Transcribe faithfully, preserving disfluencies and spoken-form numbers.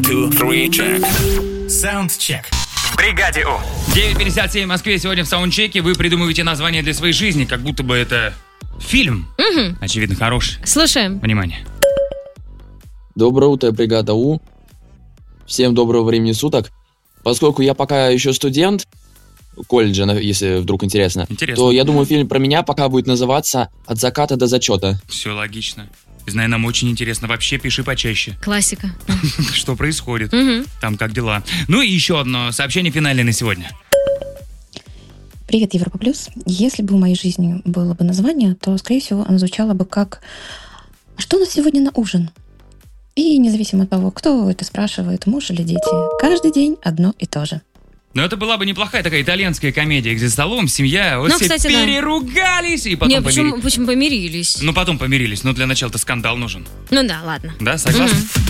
two, three, check. Soundcheck. В бригаде У. девять пятьдесят семь в Москве. Сегодня в саундчеке вы придумываете название для своей жизни, как будто бы это фильм. Угу. Очевидно, хороший. Слушаем. Внимание. Доброе утро, бригада У. Всем доброго времени суток. Поскольку я пока еще студент колледжа, если вдруг интересно, Интересно. то я думаю, фильм про меня пока будет называться «От заката до зачета». Все логично. Знаю, нам очень интересно. Вообще пиши почаще. Классика. Что происходит? Угу. Там как дела? Ну и еще одно сообщение финальное на сегодня. Привет, Европа Плюс. Если бы в моей жизни было бы название, то, скорее всего, оно звучало бы как «А что у нас сегодня на ужин?» И независимо от того, кто это спрашивает, муж или дети, каждый день одно и то же. Но это была бы неплохая такая итальянская комедия, где за столом семья вот Ну, все кстати, да. переругались и потом Не, помирились. почему, почему помирились? Ну, потом помирились, но для начала-то скандал нужен. Ну да, ладно. Да, согласны? Мгм.